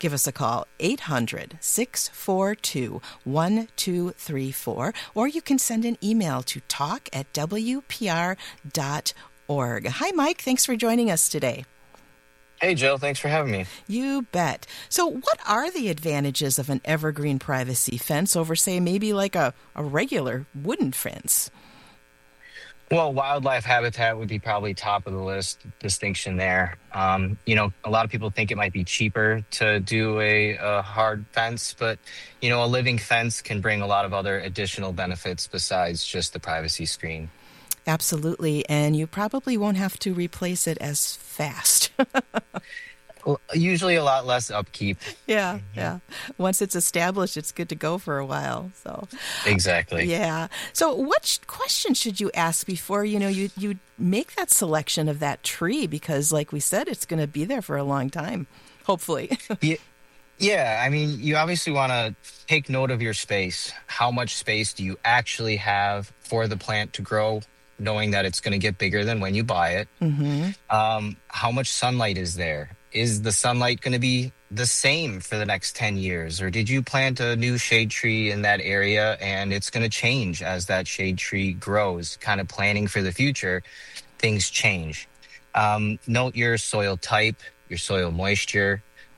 give us a call, 800-642-1234, or you can send an email to talk@wpr.org. Hi, Mike. Thanks for joining us today. Hey, Jill. Thanks for having me. You bet. So what are the advantages of an evergreen privacy fence over, say, maybe like a regular wooden fence? Well, wildlife habitat would be probably top of the list distinction there. A lot of people think it might be cheaper to do a hard fence, but, a living fence can bring a lot of other additional benefits besides just the privacy screen. Absolutely. And you probably won't have to replace it as fast. Well, usually a lot less upkeep. Yeah. Once it's established, it's good to go for a while. So exactly. Yeah. So what question should you ask before, you make that selection of that tree? Because like we said, it's going to be there for a long time, hopefully. Yeah, I mean, you obviously want to take note of your space. How much space do you actually have for the plant to grow, knowing that it's going to get bigger than when you buy it? Mm-hmm. How much sunlight is there? Is the sunlight going to be the same for the next 10 years? Or did you plant a new shade tree in that area and it's going to change as that shade tree grows? Kind of planning for the future, things change. Note your soil type, your soil moisture,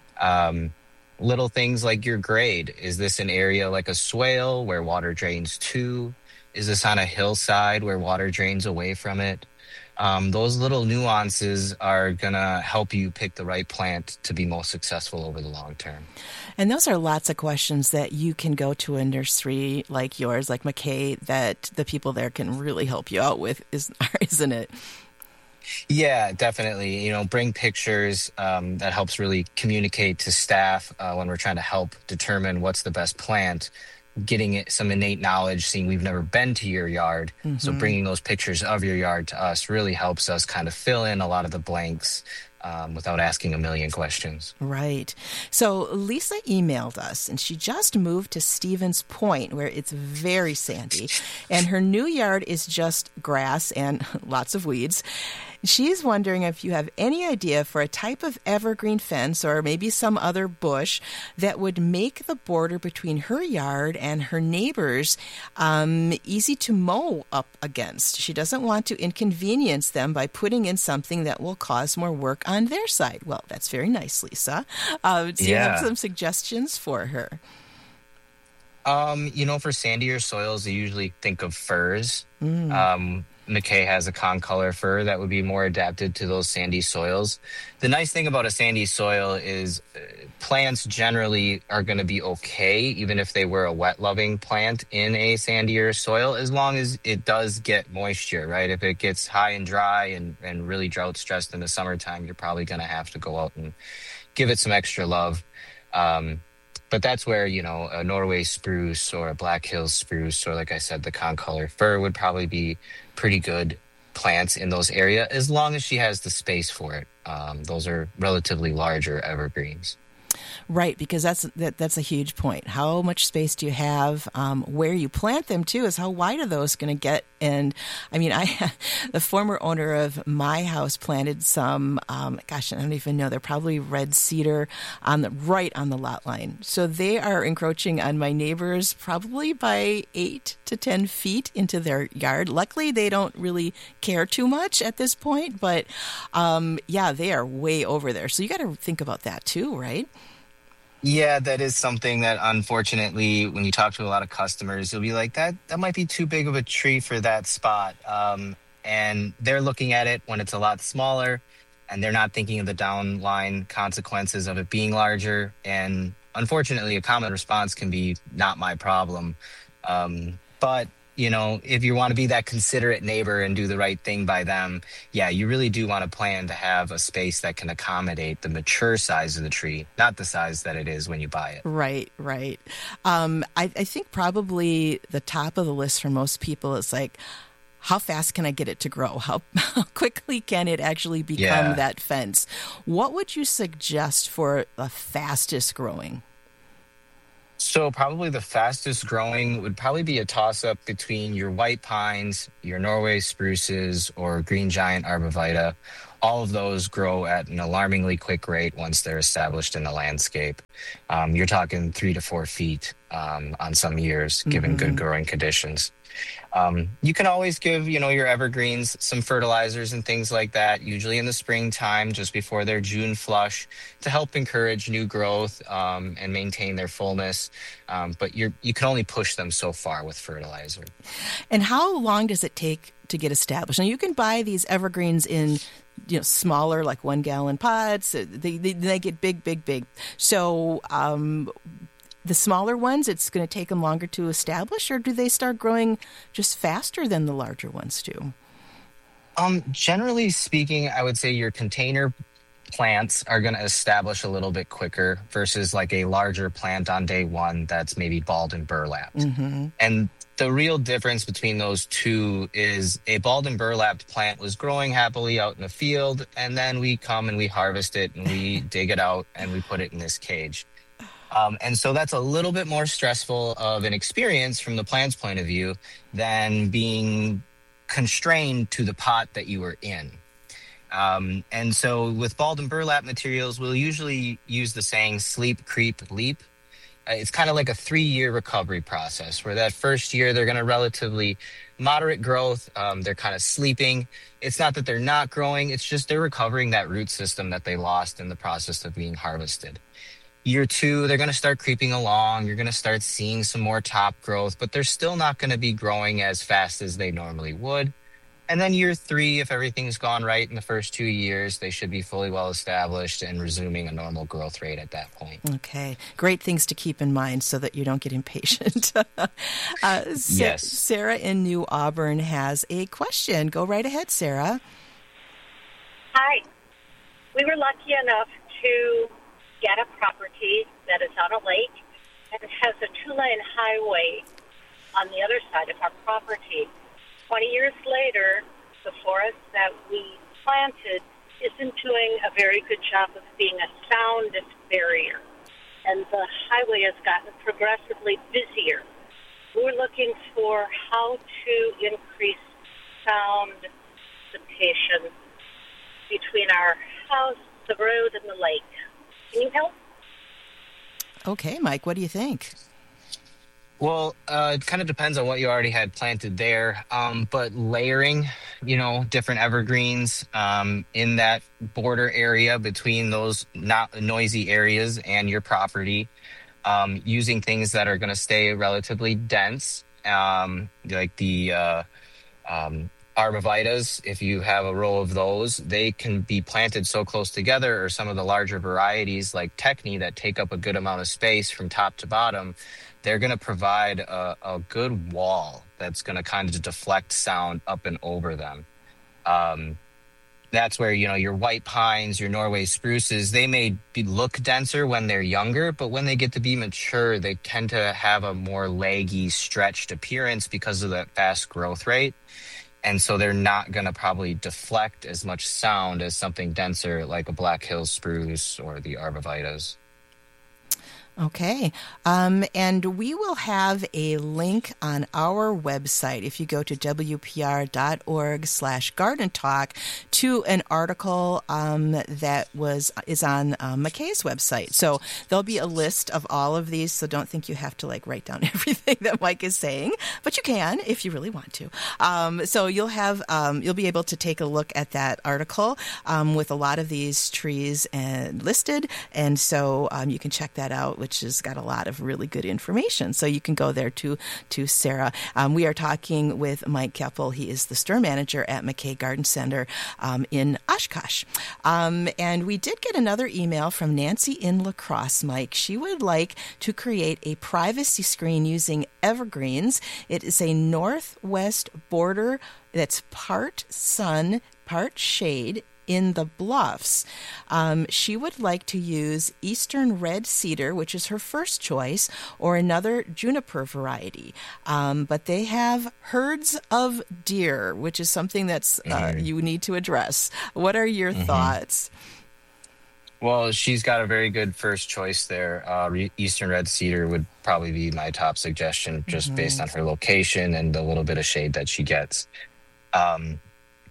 little things like your grade. Is this an area like a swale where water drains to? Is this on a hillside where water drains away from it? Those little nuances are going to help you pick the right plant to be most successful over the long term. And those are lots of questions that you can go to a nursery like yours, like McKay, that the people there can really help you out with, isn't it? Yeah, definitely. Bring pictures. That helps really communicate to staff when we're trying to help determine what's the best plant. Getting some innate knowledge, seeing we've never been to your yard. Mm-hmm. So bringing those pictures of your yard to us really helps us kind of fill in a lot of the blanks without asking a million questions. Right. So Lisa emailed us, and she just moved to Stevens Point, where it's very sandy, and her new yard is just grass and lots of weeds. She's wondering if you have any idea for a type of evergreen fence or maybe some other bush that would make the border between her yard and her neighbors easy to mow up against. She doesn't want to inconvenience them by putting in something that will cause more work on their side. Well, that's very nice, Lisa. Do you have some suggestions for her? For sandier soils, you usually think of firs. McKay has a concolor fir that would be more adapted to those sandy soils. The nice thing about a sandy soil is plants generally are going to be okay, even if they were a wet-loving plant in a sandier soil, as long as it does get moisture, right? If it gets high and dry and really drought-stressed in the summertime, you're probably going to have to go out and give it some extra love. But that's where, a Norway spruce or a Black Hills spruce, or like I said, the concolor fir would probably be pretty good plants in those areas, as long as she has the space for it. Those are relatively larger evergreens. Right, because that's a huge point. How much space do you have? Where you plant them, too, is how wide are those going to get? And, I mean, the former owner of my house planted some, I don't even know, they're probably red cedar right on the lot line. So they are encroaching on my neighbors probably by 8 to 10 feet into their yard. Luckily, they don't really care too much at this point, but, they are way over there. So you got to think about that, too, right? Yeah, that is something that, unfortunately, when you talk to a lot of customers, you'll be like, that might be too big of a tree for that spot. And they're looking at it when it's a lot smaller, and they're not thinking of the downline consequences of it being larger. And unfortunately, a common response can be, not my problem. But if you want to be that considerate neighbor and do the right thing by them, you really do want to plan to have a space that can accommodate the mature size of the tree, not the size that it is when you buy it. Right. I think probably the top of the list for most people is like, how fast can I get it to grow? How quickly can it actually become that fence? What would you suggest for the fastest growing? So probably the fastest growing would probably be a toss-up between your white pines, your Norway spruces, or green giant arborvitae. all of those grow at an alarmingly quick rate once they're established in the landscape. You're talking 3 to 4 feet on some years, given good growing conditions. You can always give, your evergreens some fertilizers and things like that, usually in the springtime, just before their June flush, to help encourage new growth and maintain their fullness. But you can only push them so far with fertilizer. And how long does it take to get established? Now, you can buy these evergreens in smaller, like 1-gallon pots. They get big, big, big. So the smaller ones, it's going to take them longer to establish, or do they start growing just faster than the larger ones do? Generally speaking, I would say your container plants are going to establish a little bit quicker versus like a larger plant on day one that's maybe balled and burlapped. And the real difference between those two is a balled and burlapped plant was growing happily out in the field, and then we come and we harvest it and we dig it out and we put it in this cage. And so that's a little bit more stressful of an experience from the plant's point of view than being constrained to the pot that you were in. And so with balled and burlap materials, we'll usually use the saying sleep, creep, leap. It's kind of like a 3-year recovery process where that first year they're going to relatively moderate growth. They're kind of sleeping. It's not that they're not growing. It's just they're recovering that root system that they lost in the process of being harvested. Year 2, they're going to start creeping along. You're going to start seeing some more top growth, but they're still not going to be growing as fast as they normally would. And then year 3, if everything's gone right in the first 2 years, they should be fully well established and resuming a normal growth rate at that point. Okay. Great things to keep in mind so that you don't get impatient. Yes. Sarah in New Auburn has a question. Go right ahead, Sarah. Hi. We were lucky enough to get a property that is on a lake and it has a 2-lane highway on the other side of our property. 20 years later, the forest that we planted isn't doing a very good job of being a sound barrier, and the highway has gotten progressively busier. We're looking for how to increase sound dissipation between our house, the road, and the lake. Can you help? Okay, Mike, what do you think? Well, it kind of depends on what you already had planted there. But layering, different evergreens in that border area between those not noisy areas and your property, using things that are going to stay relatively dense, like the arborvitaes. If you have a row of those, they can be planted so close together, or some of the larger varieties like Techni that take up a good amount of space from top to bottom. They're going to provide a good wall that's going to kind of deflect sound up and over them. That's where, your white pines, your Norway spruces, they may look denser when they're younger, but when they get to be mature, they tend to have a more leggy, stretched appearance because of that fast growth rate. And so they're not going to probably deflect as much sound as something denser like a Black Hills spruce or the arborvitaes. Okay. And we will have a link on our website, if you go to wpr.org/garden talk, to an article that is on McKay's website. So there'll be a list of all of these, so don't think you have to write down everything that Mike is saying, but you can if you really want to. So you'll be able to take a look at that article with a lot of these trees listed, and so you can check that out, which has got a lot of really good information. So you can go there to Sarah. We are talking with Mike Keppel. He is the store manager at McKay Garden Center in Oshkosh. And we did get another email from Nancy in La Crosse, Mike. She would like to create a privacy screen using evergreens. It is a northwest border that's part sun, part shade in the bluffs. She would like to use eastern red cedar, which is her first choice, or another juniper variety. But they have herds of deer, which is something that's you need to address. What are your thoughts? Well, she's got a very good first choice there. Eastern red cedar would probably be my top suggestion, just based on her location and the little bit of shade that she gets.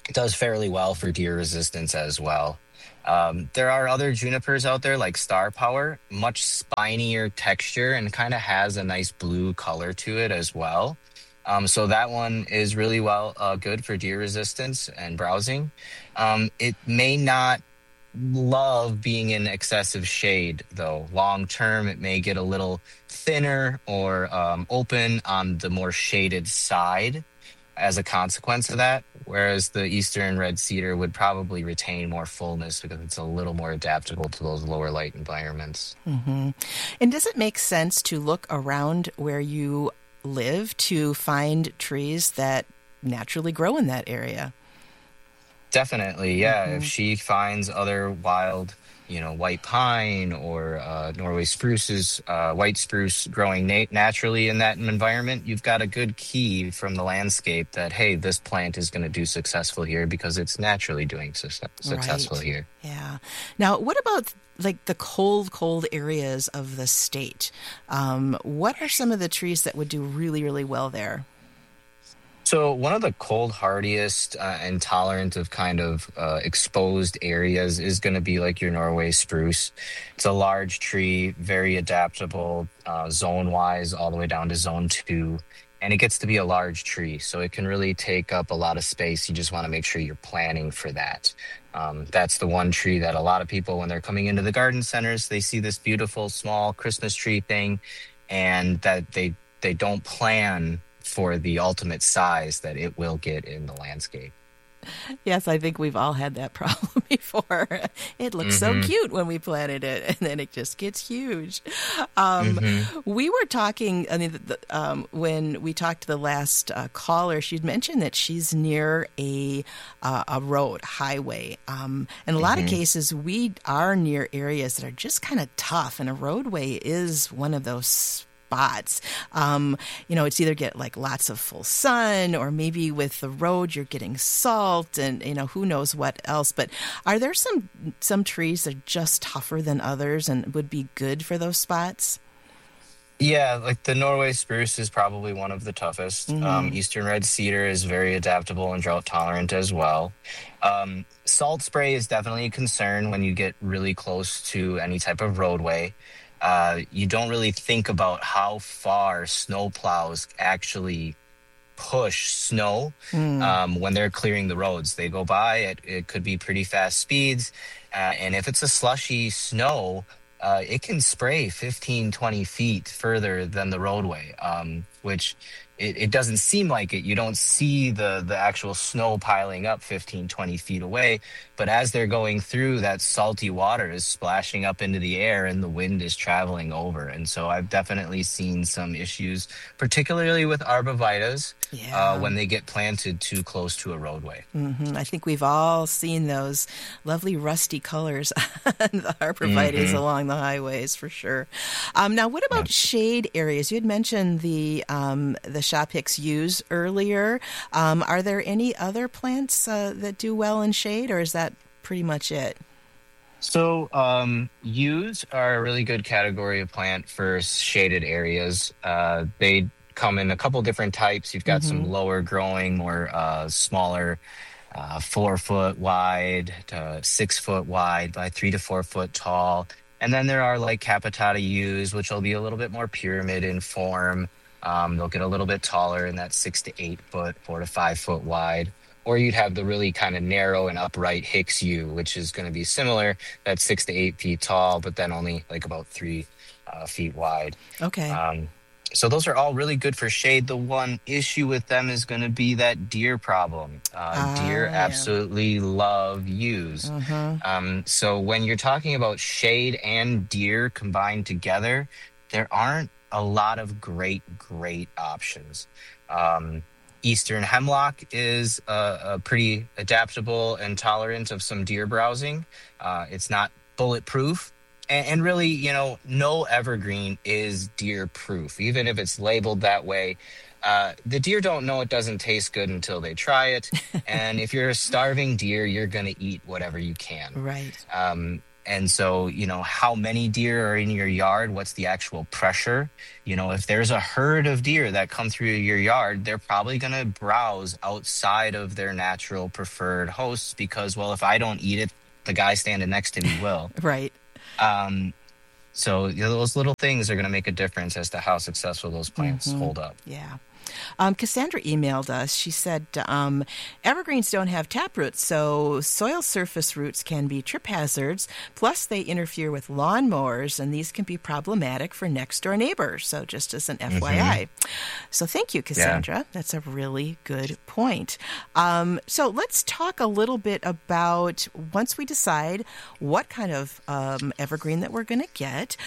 does fairly well for deer resistance as well. There are other junipers out there like Star Power, much spinier texture and kind of has a nice blue color to it as well. So that one is really good for deer resistance and browsing. It may not love being in excessive shade though. Long term, it may get a little thinner or open on the more shaded side as a consequence of that, whereas the eastern red cedar would probably retain more fullness because it's a little more adaptable to those lower light environments. Mm-hmm. And does it make sense to look around where you live to find trees that naturally grow in that area? Definitely, yeah. If she finds other wild, white pine or Norway spruces, white spruce growing naturally in that environment, you've got a good key from the landscape that, hey, this plant is going to do successful here because it's naturally doing successful Right. here. Yeah. Now, what about like the cold areas of the state? What are some of the trees that would do really, really well there? So one of the cold hardiest and tolerant of kind of exposed areas is going to be like your Norway spruce. It's a large tree, very adaptable, zone wise, all the way down to zone 2. And it gets to be a large tree, so it can really take up a lot of space. You just want to make sure you're planning for that. That's the one tree that a lot of people, when they're coming into the garden centers, they see this beautiful small Christmas tree thing, and that they don't plan for the ultimate size that it will get in the landscape. Yes, I think we've all had that problem before. It looks so cute when we planted it, and then it just gets huge. We were talking, when we talked to the last caller, she'd mentioned that she's near a road, highway. In a lot of cases, we are near areas that are just kind of tough, and a roadway is one of those spots. It's either get like lots of full sun, or maybe with the road you're getting salt, and who knows what else. But are there some trees that are just tougher than others and would be good for those spots? Yeah, like the Norway spruce is probably one of the toughest. Eastern red cedar is very adaptable and drought tolerant as well. Salt spray is definitely a concern when you get really close to any type of roadway. You don't really think about how far snow plows actually push snow when they're clearing the roads. They go by, it could be pretty fast speeds. And if it's a slushy snow, it can spray 15, 20 feet further than the roadway, which it doesn't seem like it. You don't see the actual snow piling up 15, 20 feet away. But as they're going through, that salty water is splashing up into the air and the wind is traveling over. And so I've definitely seen some issues, particularly with arborvitaes, when they get planted too close to a roadway. I think we've all seen those lovely rusty colors on the arborvitaes along the highways for sure. Now, what about shade areas? You had mentioned the shop Hicks yews earlier. Are there any other plants that do well in shade, or is that pretty much it? So yews are a really good category of plant for shaded areas. They come in a couple different types. You've got some lower growing, more smaller, 4 foot wide to 6 foot wide by 3 to 4 foot tall. And then there are like capitata yews, which will be a little bit more pyramid in form. They'll get a little bit taller in that 6 to 8 foot, 4 to 5 foot wide. Or you'd have the really kind of narrow and upright Hicks yew, which is going to be similar. That's 6 to 8 feet tall, but then only like about 3 feet wide. Okay. So those are all really good for shade. The one issue with them is going to be that deer problem. Deer absolutely love yews. So when you're talking about shade and deer combined together, there aren't a lot of great options. Eastern hemlock is a pretty adaptable and tolerant of some deer browsing. It's not bulletproof. And really, no evergreen is deer proof, even if it's labeled that way. The deer don't know it doesn't taste good until they try it. And if you're a starving deer, you're going to eat whatever you can. Right. And so, how many deer are in your yard? What's the actual pressure? If there's a herd of deer that come through your yard, they're probably going to browse outside of their natural preferred hosts because, well, if I don't eat it, the guy standing next to me will. Right. So those little things are going to make a difference as to how successful those plants hold up. Yeah. Cassandra emailed us. She said, evergreens don't have taproots, so soil surface roots can be trip hazards. Plus, they interfere with lawnmowers, and these can be problematic for next-door neighbors. So just as an FYI. So thank you, Cassandra. Yeah. That's a really good point. So let's talk a little bit about, once we decide what kind of evergreen that we're going to get,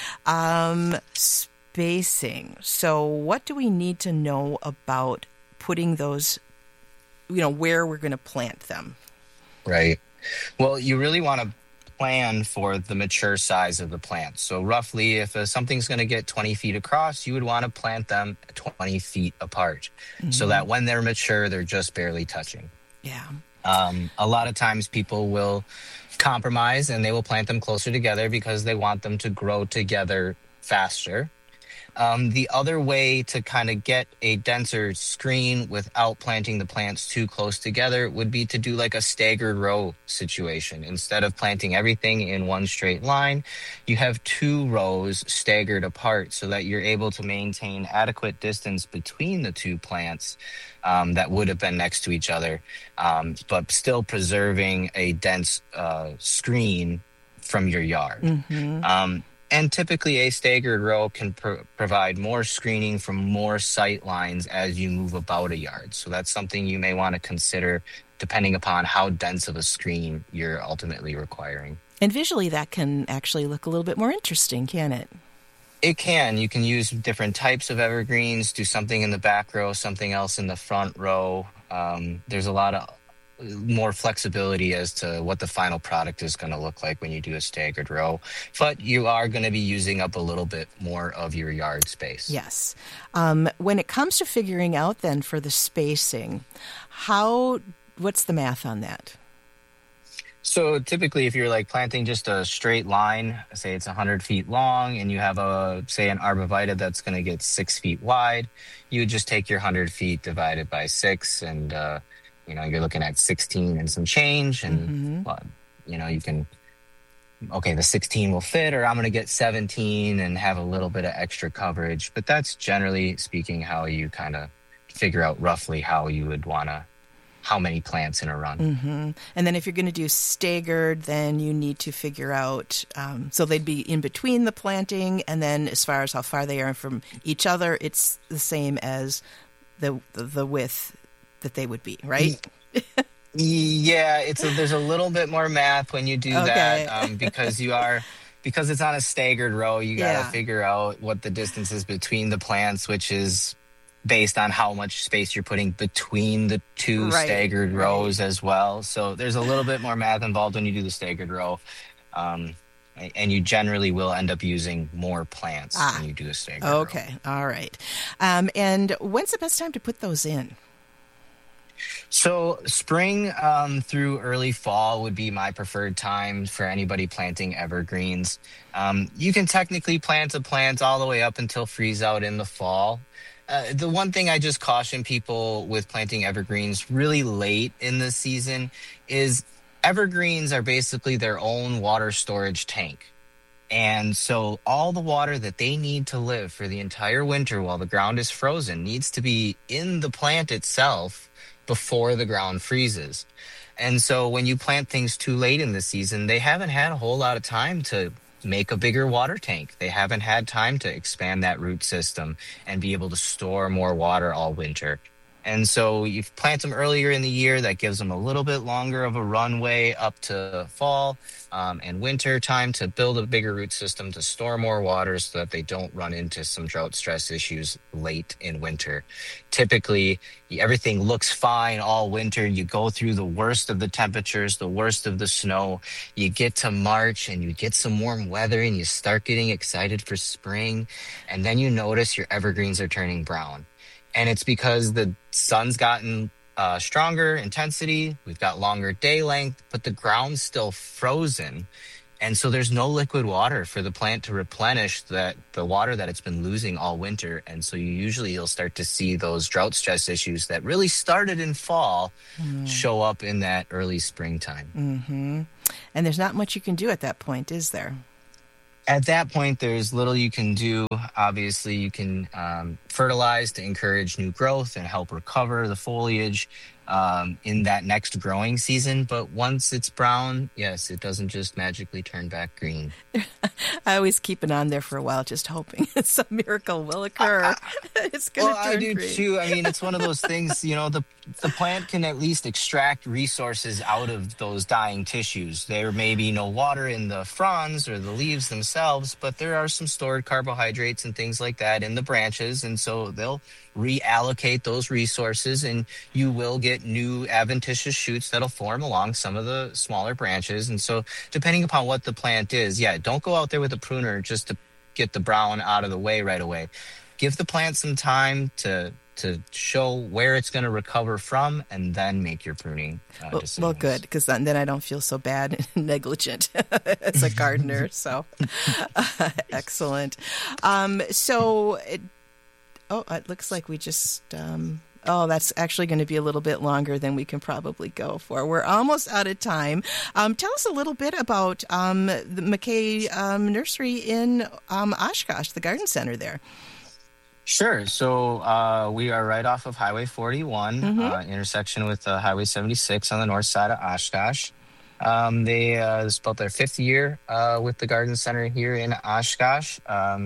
spacing. So what do we need to know about putting those, where we're going to plant them? Right. Well, you really want to plan for the mature size of the plant. So roughly, if something's going to get 20 feet across, you would want to plant them 20 feet apart so that when they're mature, they're just barely touching. Yeah. A lot of times people will compromise and they will plant them closer together because they want them to grow together faster. The other way to kind of get a denser screen without planting the plants too close together would be to do like a staggered row situation. Instead of planting everything in one straight line, you have 2 rows staggered apart so that you're able to maintain adequate distance between the 2 plants that would have been next to each other, but still preserving a dense screen from your yard. And typically a staggered row can provide more screening from more sight lines as you move about a yard. So that's something you may want to consider depending upon how dense of a screen you're ultimately requiring. And visually that can actually look a little bit more interesting, can it? It can. You can use different types of evergreens, do something in the back row, something else in the front row. There's a lot of more flexibility as to what the final product is going to look like when you do a staggered row, but you are going to be using up a little bit more of your yard space. Yes. When it comes to figuring out then for the spacing, what's the math on that? So typically if you're like planting just a straight line, say it's 100 feet long and you have an arborvitae that's going to get 6 feet wide, you would just take your 100 feet divided by 6 and, you're looking at 16 and some change and, you can, the 16 will fit or I'm going to get 17 and have a little bit of extra coverage. But that's generally speaking how you kind of figure out roughly how you would want to, how many plants in a run. And then if you're going to do staggered, then you need to figure out, so they'd be in between the planting. And then as far as how far they are from each other, it's the same as the width that they would be, right? Yeah, there's a little bit more math when you do that because it's on a staggered row. You got to figure out what the distance is between the plants, which is based on how much space you're putting between the 2 staggered rows as well. So there's a little bit more math involved when you do the staggered row. And you generally will end up using more plants when you do a staggered row. Okay, all right. And when's the best time to put those in? So spring through early fall would be my preferred time for anybody planting evergreens. You can technically plant a plant all the way up until freeze out in the fall. The one thing I just caution people with planting evergreens really late in the season is evergreens are basically their own water storage tank. And so all the water that they need to live for the entire winter while the ground is frozen needs to be in the plant itself before the ground freezes. And so when you plant things too late in the season, they haven't had a whole lot of time to make a bigger water tank. They haven't had time to expand that root system and be able to store more water all winter. And so you plant them earlier in the year, that gives them a little bit longer of a runway up to fall and winter time to build a bigger root system to store more water so that they don't run into some drought stress issues late in winter. Typically, everything looks fine all winter. You go through the worst of the temperatures, the worst of the snow. You get to March and you get some warm weather and you start getting excited for spring. And then you notice your evergreens are turning brown. And it's because the sun's gotten stronger intensity, we've got longer day length, but the ground's still frozen. And so there's no liquid water for the plant to replenish the water that it's been losing all winter. And so you'll start to see those drought stress issues that really started in fall show up in that early springtime. Mm-hmm. And there's not much you can do at that point, is there? At that point, there's little you can do. Obviously, you can fertilize to encourage new growth and help recover the foliage in that next growing season. But once it's brown, yes, it doesn't just magically turn back green. I always keep it on there for a while, just hoping some miracle will occur. It's going to turn green. I do too. I mean, it's one of those things, the plant can at least extract resources out of those dying tissues. There may be no water in the fronds or the leaves themselves, but there are some stored carbohydrates and things like that in the branches. And so they'll reallocate those resources, and you will get new adventitious shoots that'll form along some of the smaller branches. And so depending upon what the plant is, don't go out there with a pruner just to get the brown out of the way right away. Give the plant some time to show where it's going to recover from, and then make your pruning decisions. Well, good, because then I don't feel so bad and negligent as a gardener. So excellent. It looks like we just... that's actually going to be a little bit longer than we can probably go for. We're almost out of time. Tell us a little bit about the McKay Nursery in Oshkosh, the garden center there. Sure. So we are right off of Highway 41, intersection with Highway 76 on the north side of Oshkosh. It's about their 5th year with the garden center here in Oshkosh.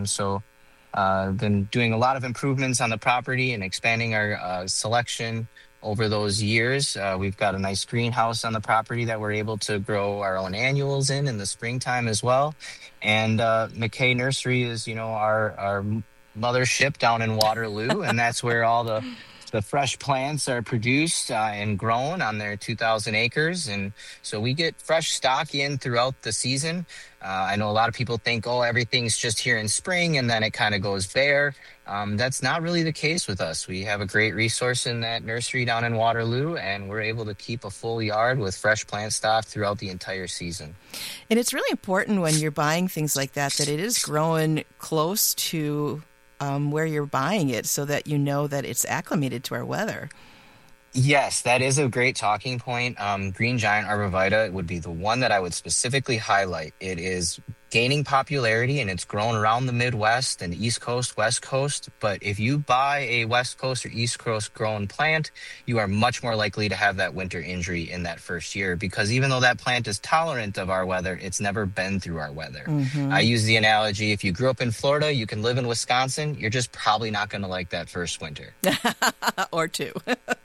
Been doing a lot of improvements on the property and expanding our selection over those years. We've got a nice greenhouse on the property that we're able to grow our own annuals in the springtime as well. And McKay Nursery is, our mothership down in Waterloo, and that's where all the fresh plants are produced and grown on their 2,000 acres. And so we get fresh stock in throughout the season. I know a lot of people think, everything's just here in spring and then it kind of goes bare. That's not really the case with us. We have a great resource in that nursery down in Waterloo, and we're able to keep a full yard with fresh plant stock throughout the entire season. And it's really important when you're buying things like that it is growing close to where you're buying it, so that you know that it's acclimated to our weather. Yes, that is a great talking point. Green Giant Arborvitae would be the one that I would specifically highlight. It is gaining popularity, and it's grown around the Midwest and East Coast, West Coast. But if you buy a West Coast or East Coast grown plant, you are much more likely to have that winter injury in that first year, because even though that plant is tolerant of our weather, it's never been through our weather. I use the analogy, if you grew up in Florida, you can live in Wisconsin, you're just probably not going to like that first winter. Or two.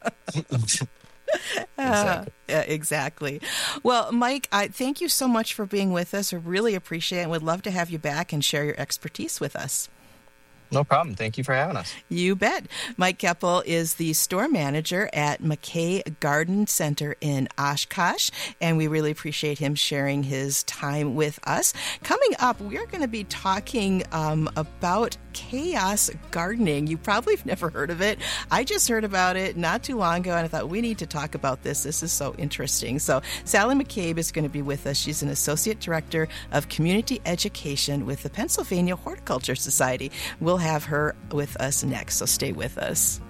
Exactly. Exactly. Well, Mike, thank you so much for being with us. I really appreciate it, and would love to have you back and share your expertise with us. No problem. Thank you for having us. You bet. Mike Keppel is the store manager at McKay Garden Center in Oshkosh, and we really appreciate him sharing his time with us. Coming up, we're going to be talking about chaos gardening. You probably have never heard of it. I just heard about it not too long ago, and I thought we need to talk about this. This is so interesting. So Sally McCabe is going to be with us. She's an associate director of community education with the Pennsylvania Horticulture Society. We'll have her with us next, so stay with us.